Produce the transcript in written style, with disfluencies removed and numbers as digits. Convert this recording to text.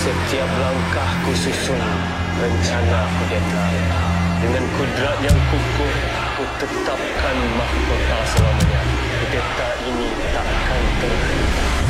Setiap langkah ku susun, rencana ku deadline. Dengan kudrat yang kukuh, ku tetapkan mahkota selama